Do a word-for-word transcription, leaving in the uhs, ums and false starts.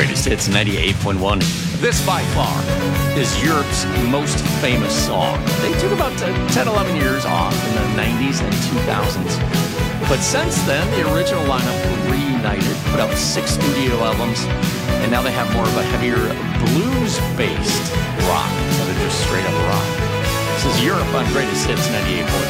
Greatest Hits ninety-eight point one. This, by far, is Europe's most famous song. They took about ten, eleven years off in the nineties and two thousands. But since then, the original lineup reunited, put out six studio albums, and now they have more of a heavier blues-based rock instead of just straight-up rock. This is Europe on Greatest Hits ninety-eight point one.